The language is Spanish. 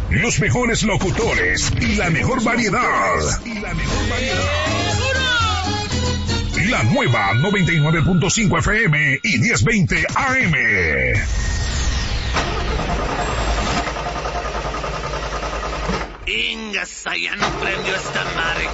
Los mejores locutores y la mejor variedad. La nueva 99.5 FM y 1020 AM. Ingasa, ya no prendió esta madre.